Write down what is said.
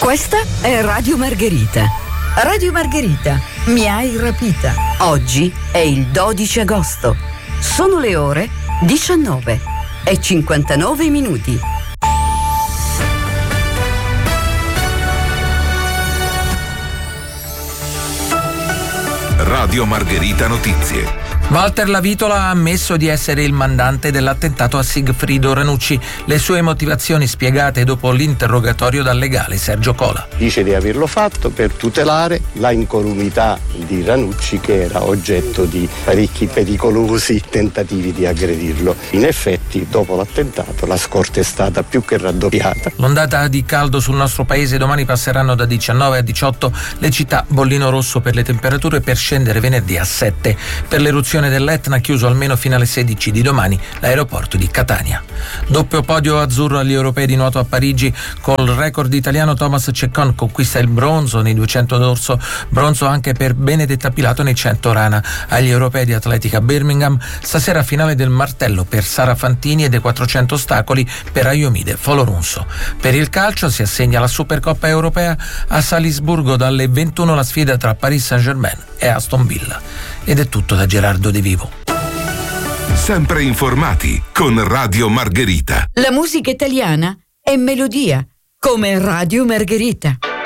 Questa è Radio Margherita. Radio Margherita, mi hai rapita. Oggi è il 12 agosto. Sono le ore 19:59. Radio Margherita Notizie. Walter Lavitola ha ammesso di essere il mandante dell'attentato a Sigfrido Ranucci. Le sue motivazioni spiegate dopo l'interrogatorio dal legale Sergio Cola. Dice di averlo fatto per tutelare la incolumità di Ranucci, che era oggetto di parecchi pericolosi tentativi di aggredirlo. In effetti, dopo l'attentato, la scorta è stata più che raddoppiata. L'ondata di caldo sul nostro paese. Domani passeranno da 19 a 18 le città, bollino rosso per le temperature, per scendere venerdì a 7. Per l'eruzione dell'Etna, chiuso almeno fino alle 16 di domani l'aeroporto di Catania. Doppio podio azzurro agli europei di nuoto a Parigi. Col record italiano Thomas Ceccon conquista il bronzo nei 200 d'orso, bronzo anche per Benedetta Pilato nei 100 rana. Agli europei di atletica a Birmingham, stasera finale del martello per Sara Fantini e dei 400 ostacoli per Aiomide Folorunso. Per il calcio si assegna la Supercoppa europea a Salisburgo, dalle 21 la sfida tra Paris Saint-Germain e Aston Villa. Ed è tutto da Gerardo De Vivo. Sempre informati con Radio Margherita. La musica italiana è melodia, come Radio Margherita.